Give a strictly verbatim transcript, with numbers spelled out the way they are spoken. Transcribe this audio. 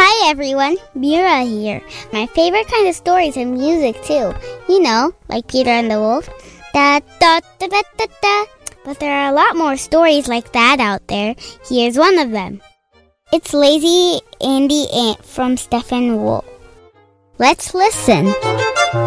Hi everyone, Mira here. My favorite kind of stories are music too. You know, like Peter and the Wolf. Da da da da da da. But there are a lot more stories like that out there. Here's one of them. It's Lazy Andy Ant from Stephen Wolf. Let's listen.